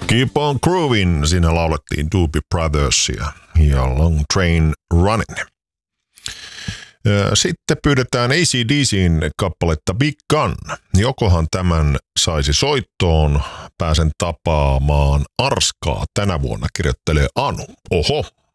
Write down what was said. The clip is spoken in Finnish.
Keep on Groovin', siinä laulettiin Doobie Brothersia ja Long Train Running. Sitten pyydetään AC/DC:n kappaletta Big Gun. Jokohan tämän saisi soittoon, pääsen tapaamaan Arskaa tänä vuonna, kirjoittelee Anu. Oho,